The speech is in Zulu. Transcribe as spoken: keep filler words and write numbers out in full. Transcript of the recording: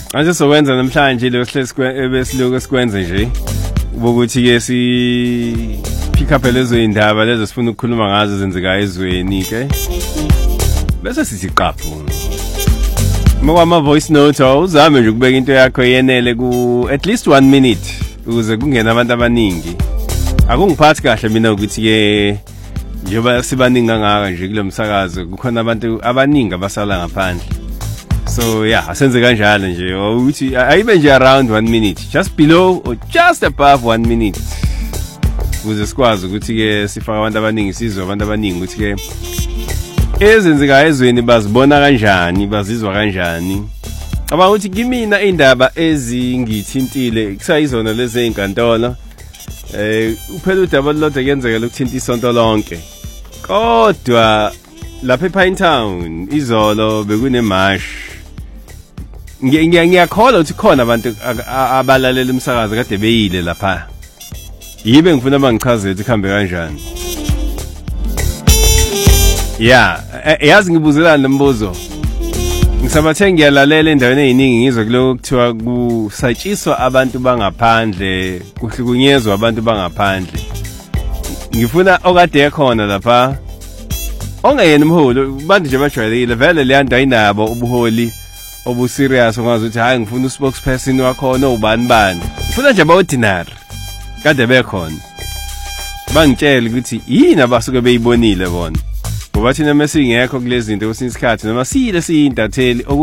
Anje sokwenza namhlanje lo sihlezi besiloko sikwenze nje ukuthi ke si pick up lezo indaba lezo sifuna ukukhuluma ngazo zenzeka ezweni ke bese siziqaphu Mawama voice note uzame nje ukubeka into yakho yenele ku at least one minute ukuze kungena abantu abaningi akungiphathi kahle mina ukuthi ke njengoba sibaningi kangaka nje kulomsakazo kukhona abantu abaningi abasala ngaphandle so yeah asenze kanjalo nje ukuthi ayibe nje around one minute just below or just above one minute ukuze sikwazi ukuthi ke sifaka abantu abaningi sizwe abantu abaningi ukuthi ke ezenzeka ezweni bazibona kanjani bazizwa kanjani aba uthi kimina indaba ezingithintile kusayizona lezi ezinkantolo eh uphela udaba lodwa kuyenzeka lokuthinta isonto lonke kodwa lapha ePine Town izolo bekune march ngiyakholwa ukuthi khona abantu abalalela umsakazo kade beyile lapha yibe ngifuna bangichazele ukuthi kuhambe kanjani yeah yazi ngibuzelana nombuzo ngisabathe ngiyalalela endaweni eziningi ngizwe kuloko kuthiwa kusatshiswa abantu bangaphandle kuhlukunyezwa abantu bangaphandle ngifuna okade ekhona lapha ongayena umholi bantu nje bajwayelekile vele le nto ayinabo ubuholi obu serious ongazi ukuthi hayi ngifuna uspokesperson wakho no ubani bani ngifuna nje ba-ordinary kade bekhona bangitshela ukuthi yini abasuke beyibonile bona ngoba thina mesingekho kulezi zinto kwesinye isikhathi noma sile siyintatheli